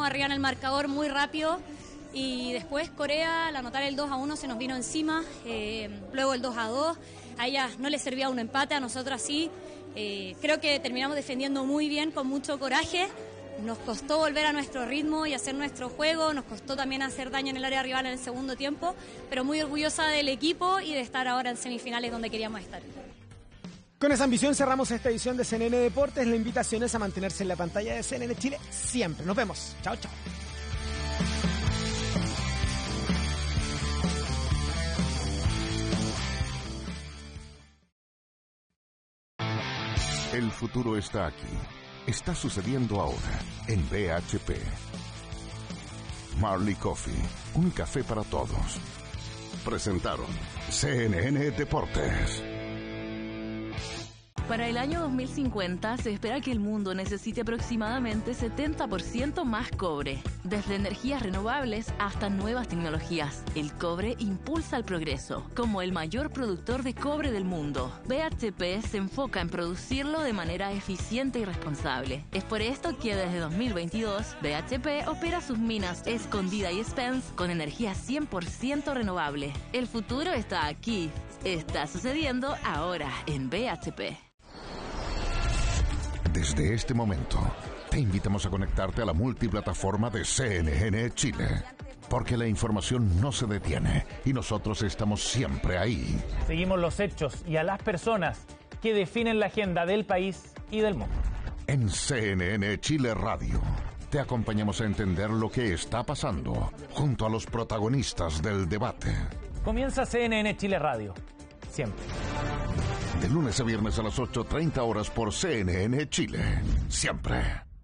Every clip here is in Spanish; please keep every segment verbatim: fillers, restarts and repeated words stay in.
pusimos arriba en el marcador muy rápido y después Corea, al anotar el dos a uno, se nos vino encima, eh, luego el dos a dos, a ellas no les servía un empate, a nosotras sí. Eh, creo que terminamos defendiendo muy bien, con mucho coraje. Nos costó volver a nuestro ritmo y hacer nuestro juego, nos costó también hacer daño en el área rival en el segundo tiempo, pero muy orgullosa del equipo y de estar ahora en semifinales donde queríamos estar. Con esa ambición cerramos esta edición de C N N Deportes. La invitación es a mantenerse en la pantalla de C N N Chile siempre. Nos vemos. Chao, chao. El futuro está aquí. Está sucediendo ahora en B H P. Marley Coffee, un café para todos. Presentaron C N N Deportes. Para el año dos mil cincuenta se espera que el mundo necesite aproximadamente setenta por ciento más cobre. Desde energías renovables hasta nuevas tecnologías, el cobre impulsa el progreso. Como el mayor productor de cobre del mundo, B H P se enfoca en producirlo de manera eficiente y responsable. Es por esto que desde dos mil veintidós, B H P opera sus minas Escondida y Spence con energía cien por ciento renovable. El futuro está aquí. Está sucediendo ahora en B H P. Desde este momento, te invitamos a conectarte a la multiplataforma de C N N Chile, porque la información no se detiene y nosotros estamos siempre ahí. Seguimos los hechos y a las personas que definen la agenda del país y del mundo. En C N N Chile Radio, te acompañamos a entender lo que está pasando junto a los protagonistas del debate. Comienza C N N Chile Radio, siempre. De lunes a viernes a las ocho treinta horas por C N N Chile. Siempre.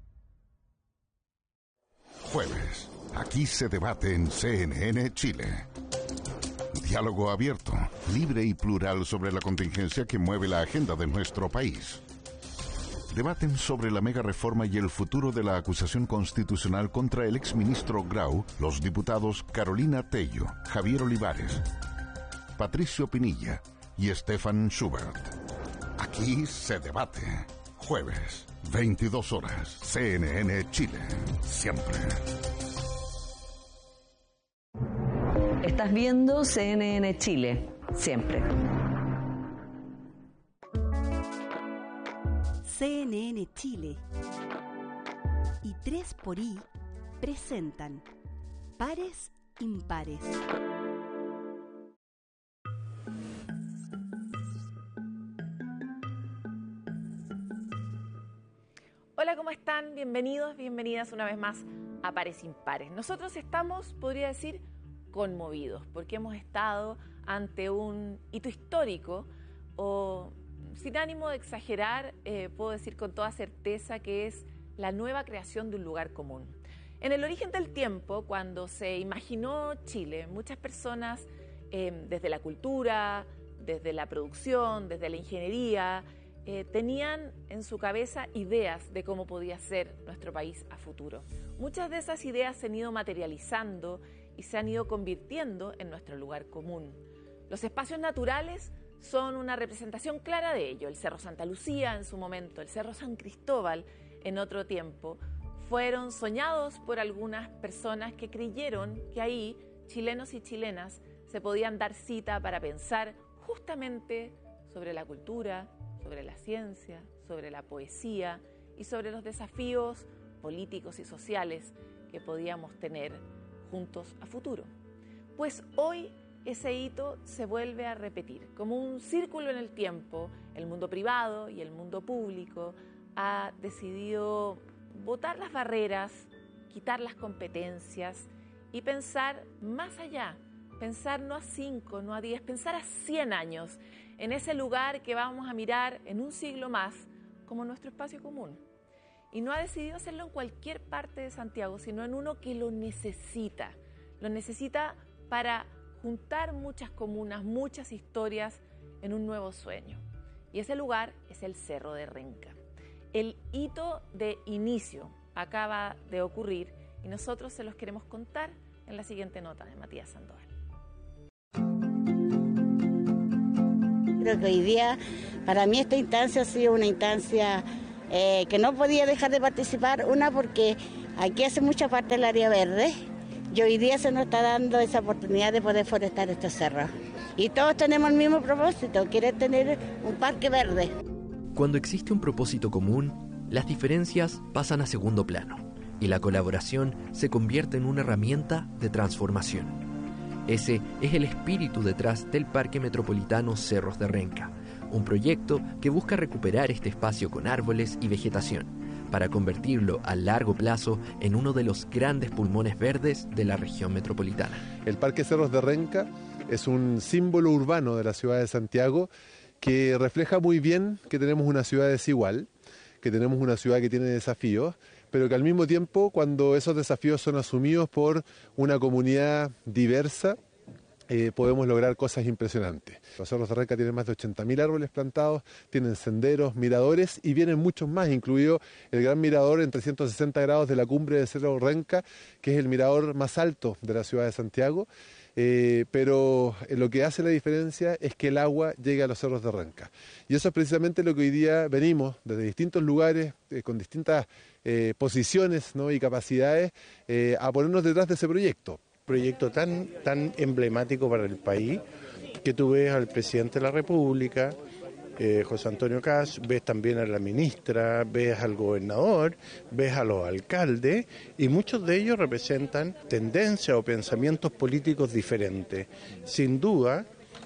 Jueves. Aquí se debate en C N N Chile. Diálogo abierto, libre y plural sobre la contingencia que mueve la agenda de nuestro país. Debaten sobre la mega reforma y el futuro de la acusación constitucional contra el exministro Grau los diputados Carolina Tello, Javier Olivares, Patricio Pinilla y Stefan Schubert. Aquí se debate. Jueves, veintidós horas, C N N Chile. Siempre. Estás viendo C N N Chile. Siempre. C N N Chile y tres por I presentan Pares Impares. Hola, ¿cómo están? Bienvenidos, bienvenidas una vez más a Pares Impares. Nosotros estamos, podría decir, conmovidos, porque hemos estado ante un hito histórico, o sin ánimo de exagerar, eh, puedo decir con toda certeza que es la nueva creación de un lugar común. En el origen del tiempo, cuando se imaginó Chile, muchas personas, eh, desde la cultura, desde la producción, desde la ingeniería, Eh, tenían en su cabeza ideas de cómo podía ser nuestro país a futuro. Muchas de esas ideas se han ido materializando y se han ido convirtiendo en nuestro lugar común. Los espacios naturales son una representación clara de ello. El Cerro Santa Lucía en su momento, el Cerro San Cristóbal en otro tiempo, fueron soñados por algunas personas que creyeron que ahí chilenos y chilenas se podían dar cita para pensar justamente sobre la cultura, sobre la ciencia, sobre la poesía y sobre los desafíos políticos y sociales que podíamos tener juntos a futuro. Pues hoy ese hito se vuelve a repetir. Como un círculo en el tiempo, el mundo privado y el mundo público ha decidido botar las barreras, quitar las competencias y pensar más allá, pensar no a cinco, no a diez, pensar a cien años, en ese lugar que vamos a mirar en un siglo más como nuestro espacio común. Y no ha decidido hacerlo en cualquier parte de Santiago, sino en uno que lo necesita. Lo necesita para juntar muchas comunas, muchas historias en un nuevo sueño. Y ese lugar es el Cerro de Renca. El hito de inicio acaba de ocurrir y nosotros se los queremos contar en la siguiente nota de Matías Sandoval. Creo que hoy día, para mí esta instancia ha sido una instancia eh, que no podía dejar de participar, una porque Aquí hace mucha parte del área verde y hoy día se nos está dando esa oportunidad de poder forestar estos cerros. Y todos tenemos el mismo propósito, quieren tener un parque verde. Cuando existe un propósito común, las diferencias pasan a segundo plano y la colaboración se convierte en una herramienta de transformación. Ese es el espíritu detrás del Parque Metropolitano Cerros de Renca, un proyecto que busca recuperar este espacio con árboles y vegetación para convertirlo a largo plazo en uno de los grandes pulmones verdes de la región metropolitana. El Parque Cerros de Renca es un símbolo urbano de la ciudad de Santiago que refleja muy bien que tenemos una ciudad desigual, que tenemos una ciudad que tiene desafíos, pero que al mismo tiempo, cuando esos desafíos son asumidos por una comunidad diversa, Eh, podemos lograr cosas impresionantes. Los Cerros de Renca tienen más de ochenta mil árboles plantados, tienen senderos, miradores y vienen muchos más, incluido el gran mirador en trescientos sesenta grados de la cumbre de Cerro Renca, que es el mirador más alto de la ciudad de Santiago. Eh, pero lo que hace la diferencia es que el agua llegue a los Cerros de Renca. Y eso es precisamente lo que hoy día venimos desde distintos lugares, eh, con distintas eh, posiciones, ¿no? y capacidades, eh, a ponernos detrás de ese proyecto. Proyecto tan, tan emblemático para el país, que tú ves al presidente de la República, eh, José Antonio Kast, ves también a la ministra, ves al gobernador, ves a los alcaldes, y muchos de ellos representan tendencias o pensamientos políticos diferentes. Sin duda,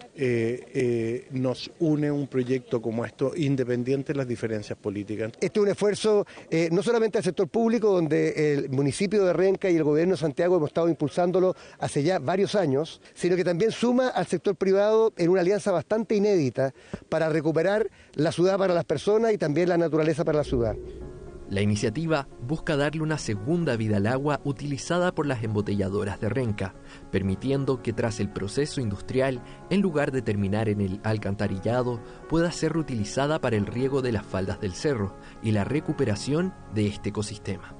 Eh, eh, nos une un proyecto como esto, independiente de las diferencias políticas. Este es un esfuerzo eh, no solamente del sector público, donde el municipio de Renca y el gobierno de Santiago hemos estado impulsándolo hace ya varios años, sino que también suma al sector privado en una alianza bastante inédita para recuperar la ciudad para las personas y también la naturaleza para la ciudad. La iniciativa busca darle una segunda vida al agua utilizada por las embotelladoras de Renca, permitiendo que tras el proceso industrial, en lugar de terminar en el alcantarillado, pueda ser reutilizada para el riego de las faldas del cerro y la recuperación de este ecosistema.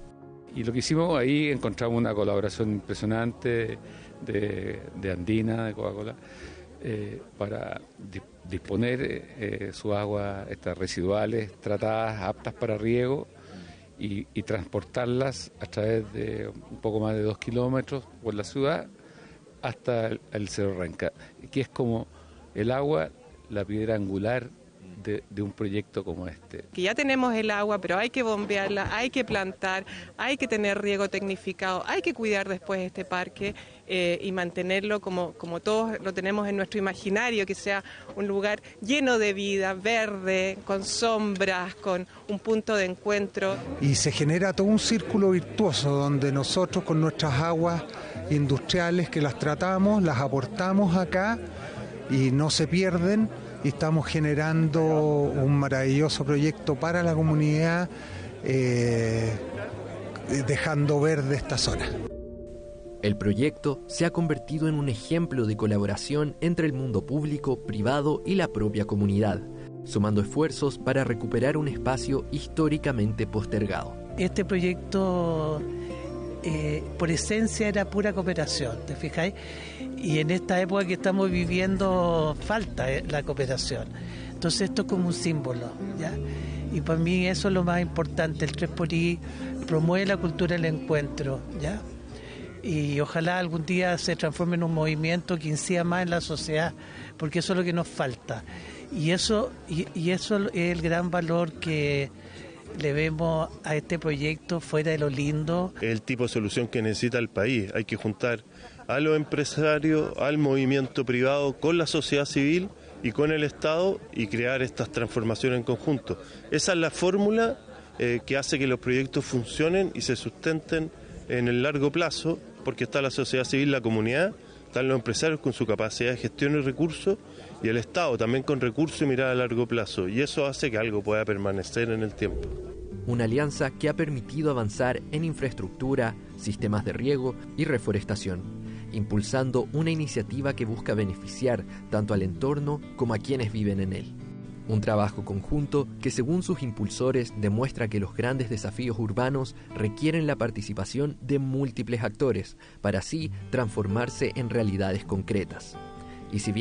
Y lo que hicimos ahí, encontramos una colaboración impresionante de, de Andina, de Coca-Cola, eh, para disponer eh, sus aguas estas residuales tratadas, aptas para riego, y, y transportarlas a través de un poco más de dos kilómetros por la ciudad hasta el, el Cerro Renca, que es como el agua, la piedra angular de, de un proyecto como este. Que ya tenemos el agua, pero hay que bombearla, hay que plantar, hay que tener riego tecnificado, hay que cuidar después este parque eh, y mantenerlo como, como todos lo tenemos en nuestro imaginario, que sea un lugar lleno de vida, verde, con sombras, con un punto de encuentro. Y se genera todo un círculo virtuoso donde nosotros con nuestras aguas industriales que las tratamos, las aportamos acá y no se pierden. Y estamos generando un maravilloso proyecto para la comunidad, eh, dejando verde esta zona. El proyecto se ha convertido en un ejemplo de colaboración entre el mundo público, privado y la propia comunidad, sumando esfuerzos para recuperar un espacio históricamente postergado. Este proyecto, eh, por esencia, era pura cooperación, ¿te fijáis? Y en esta época que estamos viviendo falta eh, la cooperación. Entonces esto es como un símbolo, ¿ya? Y para mí eso es lo más importante. El tres por I promueve la cultura del encuentro, ¿ya? Y ojalá algún día se transforme en un movimiento que incida más en la sociedad, porque eso es lo que nos falta. Y eso, y, y eso es el gran valor que le vemos a este proyecto, fuera de lo lindo. El tipo de solución que necesita el país. Hay que juntar a los empresarios, al movimiento privado, con la sociedad civil y con el Estado, y crear estas transformaciones en conjunto. Esa es la fórmula eh, que hace que los proyectos funcionen y se sustenten en el largo plazo, porque está la sociedad civil, la comunidad, están los empresarios con su capacidad de gestión y recursos, y el Estado también con recursos y mirada a largo plazo, y eso hace que algo pueda permanecer en el tiempo. Una alianza que ha permitido avanzar en infraestructura, sistemas de riego y reforestación, impulsando una iniciativa que busca beneficiar tanto al entorno como a quienes viven en él. Un trabajo conjunto que, según sus impulsores, demuestra que los grandes desafíos urbanos requieren la participación de múltiples actores para así transformarse en realidades concretas. Y si bien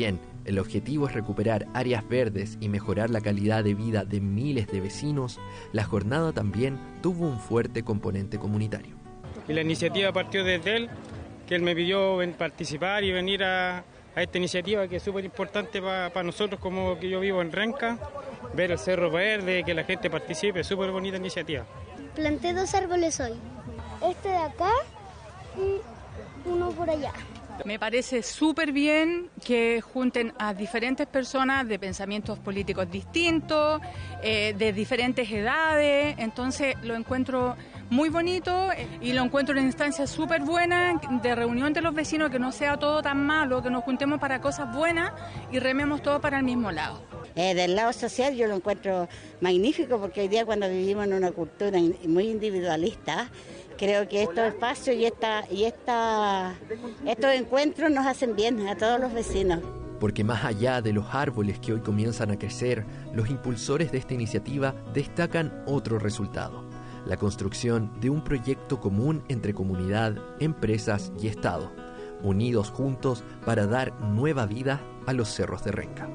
el objetivo es recuperar áreas verdes y mejorar la calidad de vida de miles de vecinos, la jornada también tuvo un fuerte componente comunitario. Y la iniciativa partió desde él, que él me pidió participar y venir a, a esta iniciativa que es súper importante para pa nosotros, como que yo vivo en Renca, ver el Cerro Verde, que la gente participe, súper bonita iniciativa. Planté dos árboles hoy, este de acá y uno por allá. Me parece súper bien que junten a diferentes personas de pensamientos políticos distintos, eh, de diferentes edades, entonces lo encuentro muy bonito y lo encuentro una instancia súper buena de reunión de los vecinos, que no sea todo tan malo, que nos juntemos para cosas buenas y rememos todo para el mismo lado. Eh, del lado social yo lo encuentro magnífico, porque hoy día, cuando vivimos en una cultura muy individualista, creo que estos espacios y, esta, y esta, estos encuentros nos hacen bien a todos los vecinos. Porque más allá de los árboles que hoy comienzan a crecer, los impulsores de esta iniciativa destacan otro resultado: la construcción de un proyecto común entre comunidad, empresas y Estado, unidos juntos para dar nueva vida a los cerros de Renca.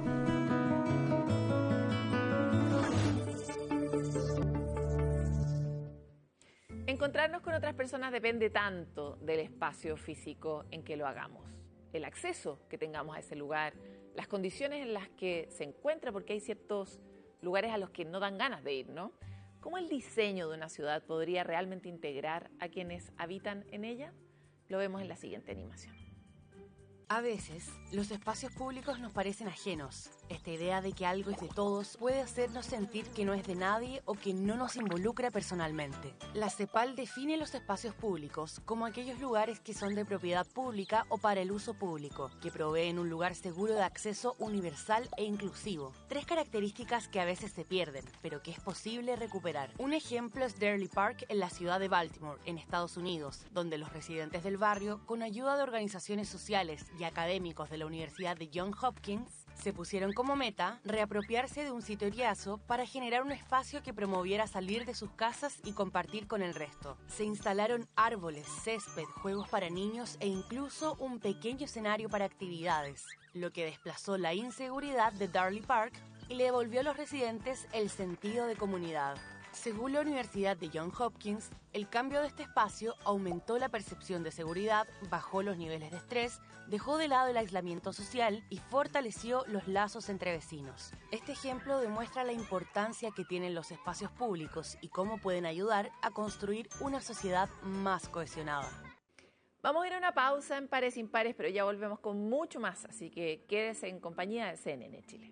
Encontrarnos con otras personas depende tanto del espacio físico en que lo hagamos, el acceso que tengamos a ese lugar, las condiciones en las que se encuentra, porque hay ciertos lugares a los que no dan ganas de ir, ¿no? ¿Cómo el diseño de una ciudad podría realmente integrar a quienes habitan en ella? Lo vemos en la siguiente animación. A veces, los espacios públicos nos parecen ajenos. Esta idea de que algo es de todos puede hacernos sentir que no es de nadie o que no nos involucra personalmente. La CEPAL define los espacios públicos como aquellos lugares que son de propiedad pública o para el uso público, que proveen un lugar seguro de acceso universal e inclusivo. Tres características que a veces se pierden, pero que es posible recuperar. Un ejemplo es Dearly Park en la ciudad de Baltimore, en Estados Unidos, donde los residentes del barrio, con ayuda de organizaciones sociales y académicos de la Universidad de Johns Hopkins, se pusieron como meta reapropiarse de un sitio eriazo para generar un espacio que promoviera salir de sus casas y compartir con el resto. Se instalaron árboles, césped, juegos para niños e incluso un pequeño escenario para actividades, lo que desplazó la inseguridad de Dearly Park y le devolvió a los residentes el sentido de comunidad. Según la Universidad de Johns Hopkins, el cambio de este espacio aumentó la percepción de seguridad, bajó los niveles de estrés, dejó de lado el aislamiento social y fortaleció los lazos entre vecinos. Este ejemplo demuestra la importancia que tienen los espacios públicos y cómo pueden ayudar a construir una sociedad más cohesionada. Vamos a ir a una pausa en Pares Impares, pero ya volvemos con mucho más, así que quédese en compañía de C N N Chile.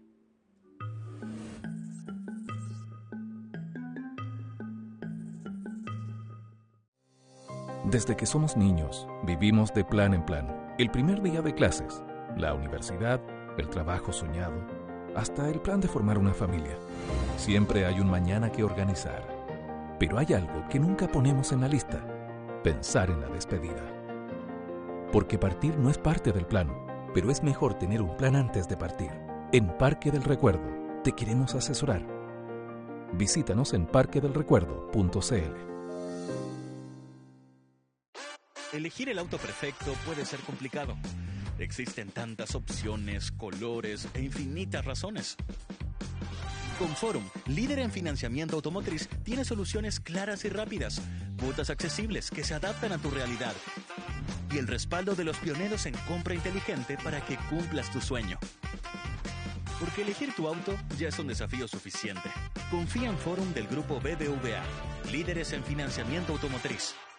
Desde que somos niños, vivimos de plan en plan. El primer día de clases, la universidad, el trabajo soñado, hasta el plan de formar una familia. Siempre hay un mañana que organizar. Pero hay algo que nunca ponemos en la lista: pensar en la despedida. Porque partir no es parte del plan, pero es mejor tener un plan antes de partir. En Parque del Recuerdo, te queremos asesorar. Visítanos en parque del recuerdo punto c l. Elegir el auto perfecto puede ser complicado. Existen tantas opciones, colores e infinitas razones. Con Forum, líder en financiamiento automotriz, tiene soluciones claras y rápidas, cuotas accesibles que se adaptan a tu realidad y el respaldo de los pioneros en compra inteligente para que cumplas tu sueño. Porque elegir tu auto ya es un desafío suficiente. Confía en Forum del grupo B B V A, líderes en financiamiento automotriz.